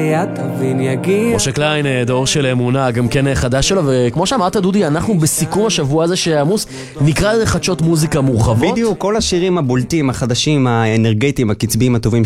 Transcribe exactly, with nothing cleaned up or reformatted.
משה קליין, דור של אמונה, גם כן חדש שלו, וכמו שאמרת דודי, אנחנו בסיכום השבוע הזה שעמוס, נקרא לזה חדשות מוזיקה מורחבות. בדיוק, כל השירים הבולטים, החדשים, האנרגטיים, הקצביים, הטובים